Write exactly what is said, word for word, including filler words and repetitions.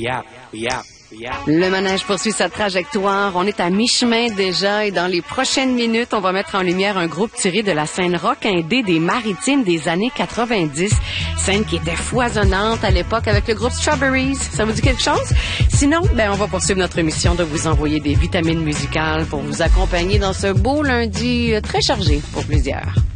out, we out, we out. Le manège poursuit sa trajectoire. On est à mi-chemin déjà et dans les prochaines minutes, on va mettre en lumière un groupe tiré de la scène rock indé des Maritimes des années quatre-vingt-dix. Scène qui était foisonnante à l'époque avec le groupe Strawberries. Ça vous dit quelque chose? Sinon, ben, on va poursuivre notre mission de vous envoyer des vitamines musicales pour vous accompagner dans ce beau lundi très chargé pour plusieurs.